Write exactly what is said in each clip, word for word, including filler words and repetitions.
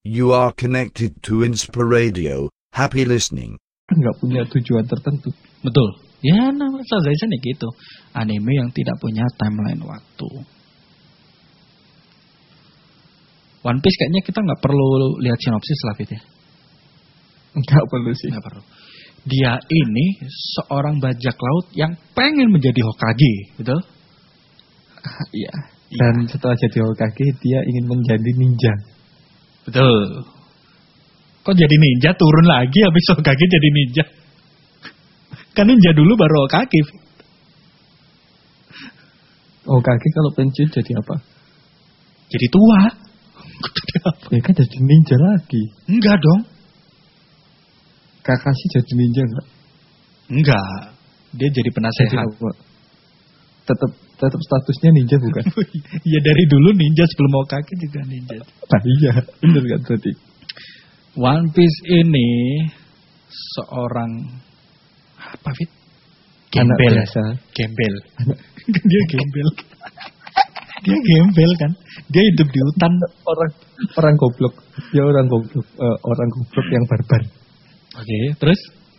You are connected to Inspiradio. Happy listening. Nggak punya tujuan tertentu. Betul. Ya, nama Shazaisan ya gitu. Anime yang tidak punya timeline waktu. One Piece kayaknya kita nggak perlu lihat sinopsis lah, Fit ya. Nggak perlu sih. Nggak perlu. Dia ini seorang bajak laut yang pengen menjadi Hokage, betul? Iya. Dan setelah jadi Hokage, dia ingin menjadi ninja. Betul. Kok jadi ninja turun lagi habis Hokage jadi ninja? Kan ninja dulu baru Hokage. Hokage kalau pensiun jadi apa? Jadi tua. Jadi apa? Ya kan jadi ninja lagi. Enggak dong. Kakashi jadi ninja enggak? Enggak. Dia jadi penasehat. Tetap tetap statusnya ninja bukan? Ya dari dulu ninja, sebelum Hokage juga ninja. Nah iya, benar kan berarti. One Piece ini seorang apa, Fit? Gembel. Gembel. Dia gembel. Dia gembel kan. Dia hidup di hutan. Orang orang goblok. Dia orang goblok. Uh, orang goblok yang barbar. Oke, okay, terus?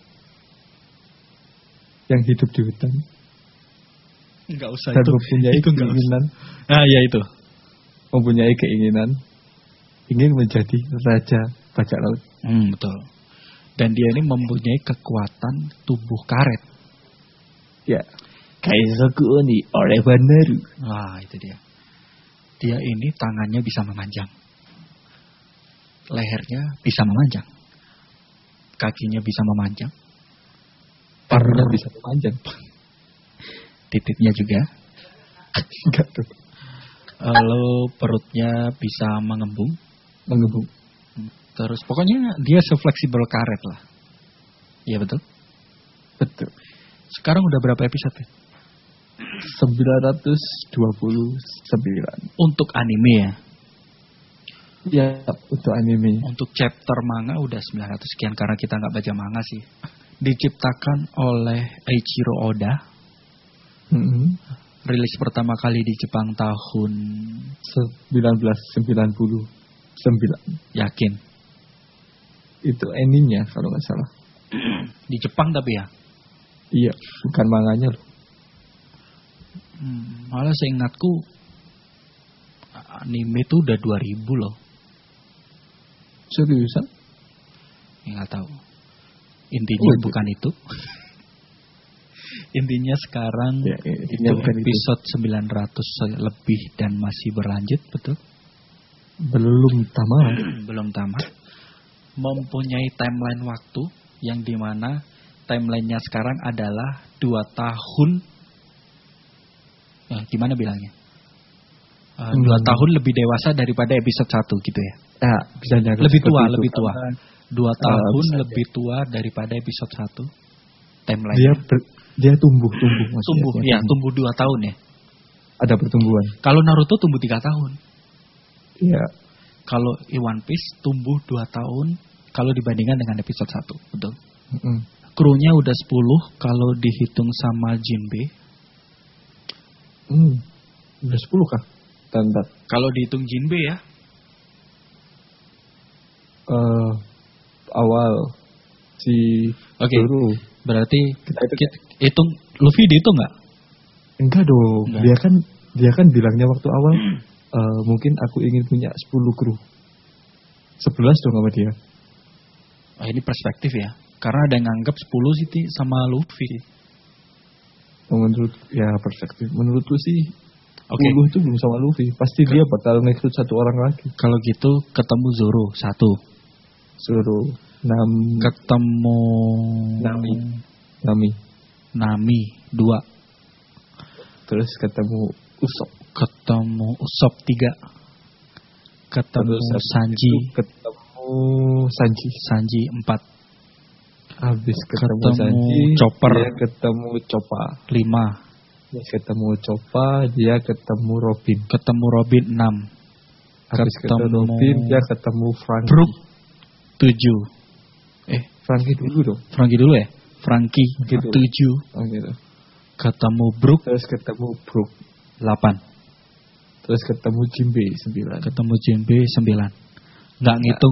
Yang hidup di hutan. Enggak usah dan itu. Mempunyai itu keinginan. Ah ya itu. Mempunyai keinginan ingin menjadi raja bajak laut. Hmm, betul. Dan dia ini mempunyai kekuatan tubuh karet. Ya. Kaizoku ni Orebanmaru. Wah, itu dia. Dia ini tangannya bisa memanjang. Lehernya bisa memanjang. Kakinya bisa memanjang. Perutnya bisa memanjang. Titiknya juga. Enggak tuh. Lalu perutnya bisa mengembung. Mengembung. Terus pokoknya dia se-fleksibel karet lah. Iya betul? Betul. Sekarang udah berapa episode? sembilan ratus dua puluh sembilan. Untuk anime ya? Ya, untuk anime. Untuk chapter manga udah sembilan ratus sekian karena kita nggak baca manga sih. Diciptakan oleh Eiichiro Oda. Mm-hmm. Rilis pertama kali di Jepang tahun seribu sembilan ratus sembilan puluh sembilan. Yakin? Itu animenya kalau nggak salah. Di Jepang tapi ya? Iya, bukan manganya loh. Hmm, malah seingatku anime itu udah dua ribu loh. Seriusan? Ya, nggak tahu. Intinya oh, bukan itu. Intinya sekarang ya, intinya itu bukan episode itu. sembilan ratus lebih dan masih berlanjut, betul? Belum tamat. Belum tamat. Mempunyai timeline waktu yang dimana timelinenya sekarang adalah dua tahun. Eh, gimana bilangnya? Uh, hmm. Dua tahun lebih dewasa daripada episode satu gitu ya? Ya, bisa lebih tua, lebih tua. Dua uh, tahun lebih tua daripada episode satu. Timeline. Dia ber, dia tumbuh, tumbuh maksudnya. Tumbuh, ya, tumbuh dua tahun ya. Ada pertumbuhan. Kalau Naruto tumbuh tiga tahun. Iya. Kalau One Piece tumbuh dua tahun kalau dibandingkan dengan episode satu, betul? Mm-hmm. Krunya udah sepuluh kalau dihitung sama Jinbe. Hmm. Udah sepuluh kah? Tanda. Kalau dihitung Jinbe ya. Uh, awal si Oke. Okay. Berarti kita, kita hitung Luffy dihitung nggak? Enggak dong. Enggak. Dia kan dia kan bilangnya waktu awal uh, mungkin aku ingin punya sepuluh kru. sebelas dong sama dia. Oh, ini perspektif ya. Karena ada yang nganggap sepuluh sih sama Luffy. Menurut ya perspektif. Menurutku sih okay. sepuluh itu belum sama Luffy. Pasti Ke, dia bakal ngekrut satu orang lagi. Kalau gitu ketemu Zoro satu. Zoro. Nam. Ketemu Nami. Nami. Nami dua. Terus ketemu Usopp. Ketemu Usopp tiga. Ketemu Terus Sanji. Ketemu Sanji. Sanji empat. Habis ketemu, ketemu Sanji. Chopper. Dia ketemu Chopper. lima. Dia ketemu Chopper. Dia ketemu Robin. Ketemu Robin enam. Habis ketemu, ketemu Robin. Dia ketemu Franky. Brook tujuh. Eh, Franky dulu dong. Franky dulu ya? Franky tujuh. Oh gitu. Ketemu Brook. Terus ketemu Brook delapan. Terus ketemu Jinbe sembilan. Ketemu Jinbe sembilan. Nggak ngitung